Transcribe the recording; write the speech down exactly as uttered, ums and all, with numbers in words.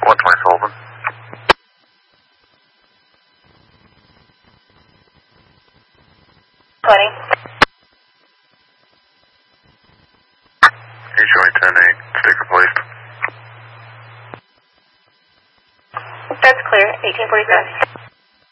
one twenty Sullivan. twenty. You showing ten eight, stick replaced. That's clear, eighteen forty-seven.